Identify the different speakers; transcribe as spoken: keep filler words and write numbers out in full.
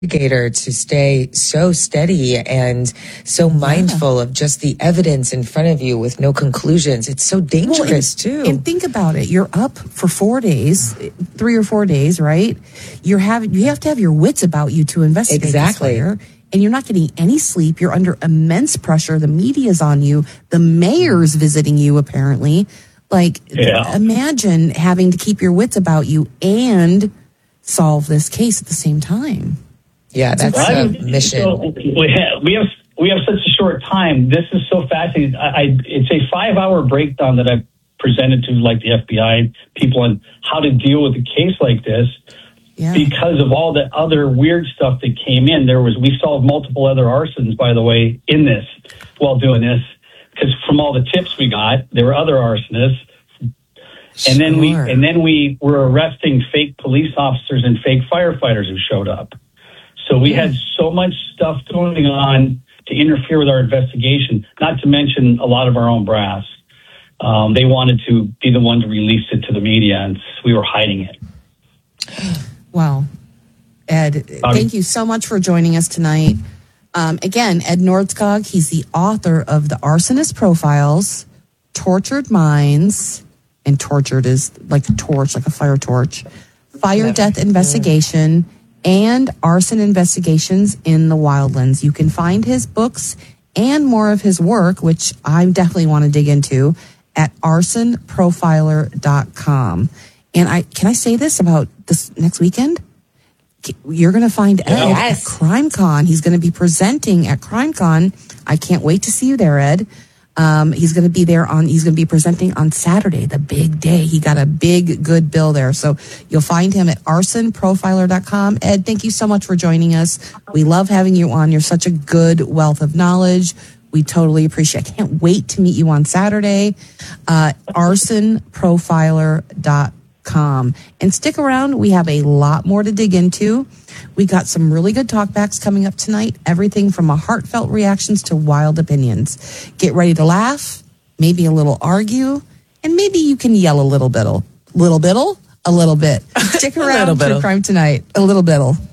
Speaker 1: investigator to stay so steady and so mindful yeah. of just the evidence in front of you with no conclusions. It's so dangerous
Speaker 2: well, and,
Speaker 1: too.
Speaker 2: And think about it. You're up for four days, three or four days, right? You're having, you have to have your wits about you to investigate
Speaker 1: exactly.
Speaker 2: this fire. And you're not getting any sleep. You're under immense pressure. The media's on you. The mayor's visiting you, apparently. Like, yeah. imagine having to keep your wits about you and solve this case at the same time.
Speaker 1: Yeah, that's
Speaker 3: well,
Speaker 1: a mission.
Speaker 3: So we have we have we have such a short time. This is so fascinating. I, I it's a five hour breakdown that I've presented to like the F B I people on how to deal with a case like this. Yeah. Because of all the other weird stuff that came in, there was we solved multiple other arsons, by the way, in this while doing this. Because from all the tips we got, there were other arsonists.
Speaker 1: Sure.
Speaker 3: And then we and then we were arresting fake police officers and fake firefighters who showed up. So we had so much stuff going on to interfere with our investigation, not to mention a lot of our own brass. Um, they wanted to be the one to release it to the media, and we were hiding it.
Speaker 2: Wow. Ed, um, thank you so much for joining us tonight. Um, again, Ed Nordskog, he's the author of The Arsonist Profiles, Tortured Minds, and tortured is like a torch, like a fire torch, Fire Never. Death Investigation, and Arson Investigations in the Wildlands. You can find his books and more of his work, which I definitely want to dig into, at arson profiler dot com. And I can I say this about this next weekend? You're going to find Ed yes. at CrimeCon. He's going to be presenting at CrimeCon. I can't wait to see you there, Ed. Um, he's going to be there on, he's going to be presenting on Saturday, the big day. He got a big, good bill there. So you'll find him at arson profiler dot com. Ed, thank you so much for joining us. We love having you on. You're such a good wealth of knowledge. We totally appreciate it. I can't wait to meet you on Saturday. Uh, arson profiler dot com. And stick around. We have a lot more to dig into. We got some really good talkbacks coming up tonight. Everything from a heartfelt reactions to wild opinions. Get ready to laugh, maybe a little argue, and maybe you can yell a little bit. Little bit, a little bit. Stick around for Crime Tonight. A little bit.